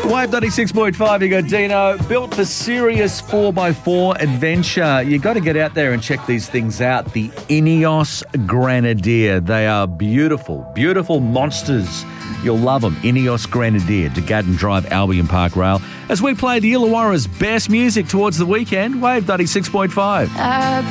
Wave 96.5, you got Dino. Built for serious 4x4 adventure. You got to get out there and check these things out. The Ineos Grenadier. They are beautiful, beautiful monsters. You'll love them. Ineos Grenadier, DeGadden Drive, Albion Park Rail. As we play the Illawarra's best music towards the weekend, Wave 96.5.